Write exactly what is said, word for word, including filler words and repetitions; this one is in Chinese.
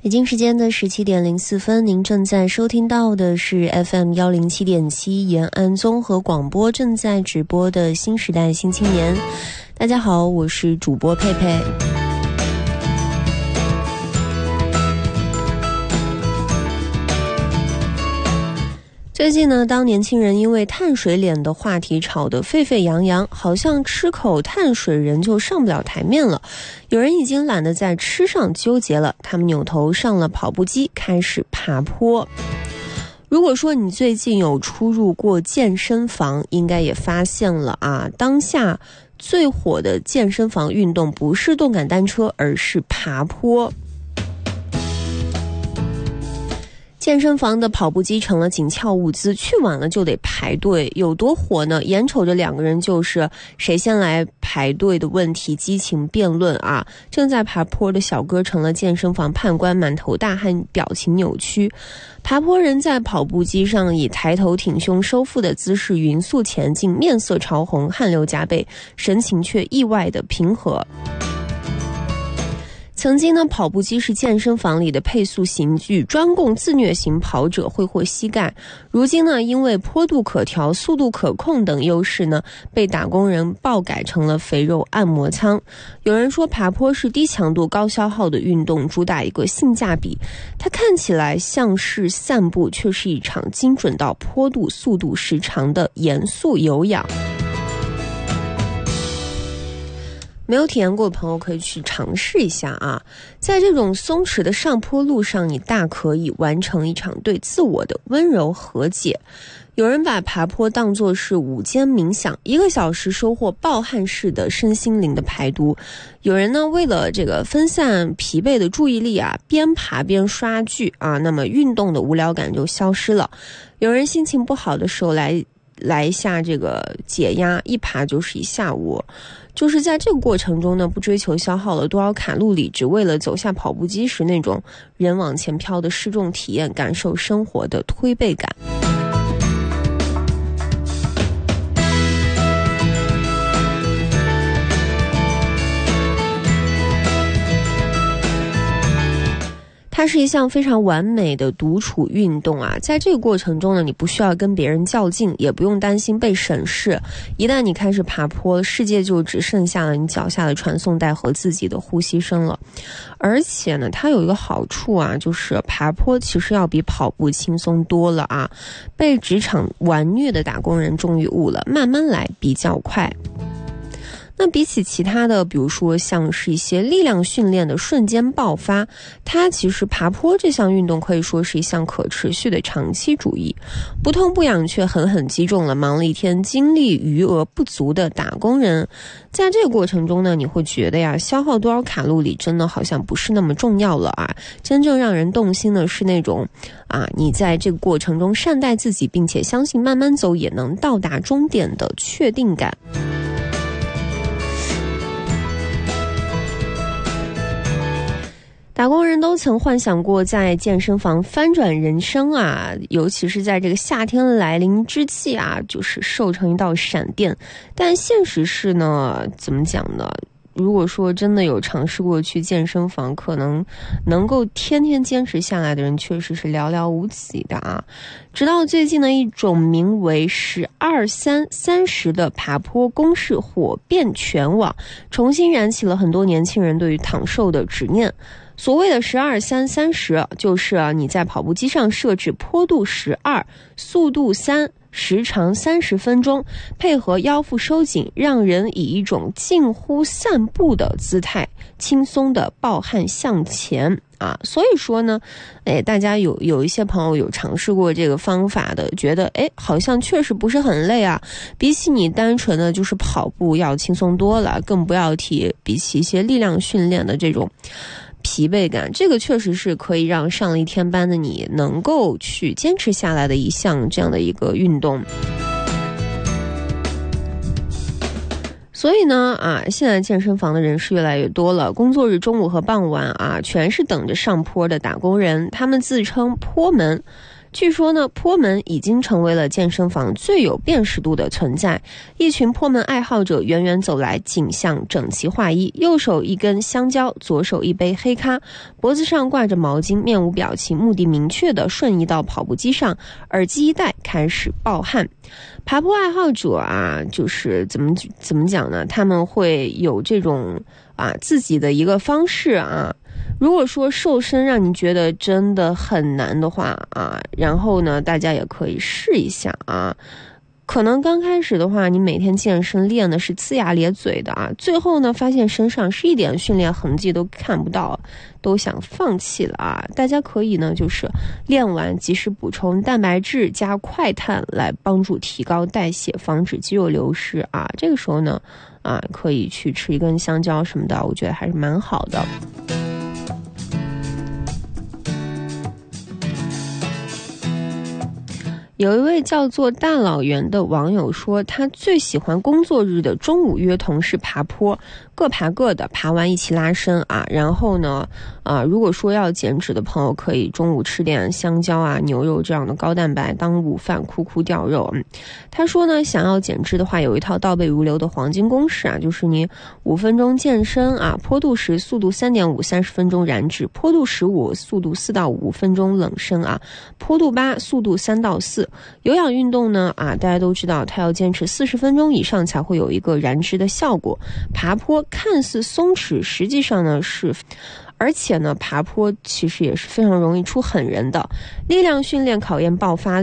北京时间的十七点零四分，您正在收听到的是 F M 一零七点七 延安综合广播正在直播的新时代新青年。大家好，我是主播佩佩。最近呢，当年轻人因为碳水脸的话题吵得沸沸扬扬，好像吃口碳水人就上不了台面了。有人已经懒得在吃上纠结了，他们扭头上了跑步机，开始爬坡。如果说你最近有出入过健身房，应该也发现了啊，当下最火的健身房运动不是动感单车，而是爬坡。健身房的跑步机成了紧俏物资，去晚了就得排队，有多火呢？眼瞅着两个人就是谁先来排队的问题激情辩论啊！正在爬坡的小哥成了健身房判官，满头大汗，表情扭曲。爬坡人在跑步机上以抬头挺胸收腹的姿势匀速前进，面色潮红，汗流浃背，神情却意外的平和。曾经呢，跑步机是健身房里的配速刑具，专供自虐型跑者挥霍膝盖。如今呢，因为坡度可调、速度可控等优势呢，被打工人爆改成了肥肉按摩舱。有人说爬坡是低强度高消耗的运动，主打一个性价比。它看起来像是散步，却是一场精准到坡度、速度、时长的严肃有氧。没有体验过的朋友可以去尝试一下啊！在这种松弛的上坡路上，你大可以完成一场对自我的温柔和解。有人把爬坡当作是午间冥想，一个小时收获暴汗式的身心灵的排毒。有人呢，为了这个分散疲惫的注意力啊，边爬边刷剧啊，那么运动的无聊感就消失了。有人心情不好的时候来来一下这个解压，一爬就是一下午。就是在这个过程中呢，不追求消耗了多少卡路里，只为了走下跑步机时那种人往前飘的失重体验，感受生活的推背感。它是一项非常完美的独处运动啊，在这个过程中呢，你不需要跟别人较劲，也不用担心被审视。一旦你开始爬坡，世界就只剩下了你脚下的传送带和自己的呼吸声了。而且呢，它有一个好处啊，就是爬坡其实要比跑步轻松多了啊。被职场玩虐的打工人终于悟了，慢慢来比较快。那比起其他的，比如说像是一些力量训练的瞬间爆发，它其实爬坡这项运动可以说是一项可持续的长期主义，不痛不痒却狠狠击中了忙了一天精力余额不足的打工人。在这个过程中呢，你会觉得呀，消耗多少卡路里真的好像不是那么重要了啊！真正让人动心的是那种啊，你在这个过程中善待自己，并且相信慢慢走也能到达终点的确定感。打工人都曾幻想过在健身房翻转人生啊，尤其是在这个夏天来临之际啊，就是瘦成一道闪电。但现实是呢，怎么讲呢？如果说真的有尝试过去健身房，可能能够天天坚持下来的人确实是寥寥无几的啊。直到最近的一种名为十二三三十的爬坡公式火遍全网，重新燃起了很多年轻人对于躺瘦的执念。所谓的十二三三十，就是啊，你在跑步机上设置坡度十二，速度三，时长三十分钟，配合腰腹收紧，让人以一种近乎散步的姿态，轻松的暴汗向前啊。所以说呢，哎，大家有有一些朋友有尝试过这个方法的，觉得哎，好像确实不是很累啊，比起你单纯的就是跑步要轻松多了，更不要提比起一些力量训练的这种疲惫感，这个确实是可以让上了一天班的你能够去坚持下来的一项这样的一个运动。所以呢啊，现在健身房的人是越来越多了，工作日中午和傍晚啊，全是等着上坡的打工人，他们自称坡门。 据说呢，坡门已经成为了健身房最有辨识度的存在。一群坡门爱好者远远走来，景象整齐划一，右手一根香蕉，左手一杯黑咖，脖子上挂着毛巾，面无表情，目的明确地瞬移到跑步机上，耳机一戴，开始暴汗。爬坡爱好者啊，就是怎么怎么讲呢？他们会有这种啊自己的一个方式啊。如果说瘦身让你觉得真的很难的话啊，然后呢，大家也可以试一下啊。可能刚开始的话，你每天健身练的是呲牙咧嘴的啊，最后呢，发现身上是一点训练痕迹都看不到，都想放弃了啊。大家可以呢，就是练完及时补充蛋白质加快碳，来帮助提高代谢，防止肌肉流失啊。这个时候呢，啊，可以去吃一根香蕉什么的，我觉得还是蛮好的。有一位叫做大老袁的网友说，他最喜欢工作日的中午约同事爬坡，各爬各的，爬完一起拉伸啊。然后呢，啊，如果说要减脂的朋友，可以中午吃点香蕉啊、牛肉这样的高蛋白当午饭，哭哭掉肉。嗯，他说呢，想要减脂的话，有一套倒背如流的黄金公式啊，就是你五分钟健身啊，坡度十，速度三点五，三十分钟燃脂；坡度十五，速度四到五分钟冷身啊；坡度八，速度三到四。有氧运动呢啊，大家都知道，它要坚持四十分钟以上才会有一个燃脂的效果。爬坡看似松弛，实际上呢是，而且呢，爬坡其实也是非常容易出狠人的。力量训练考验爆发力。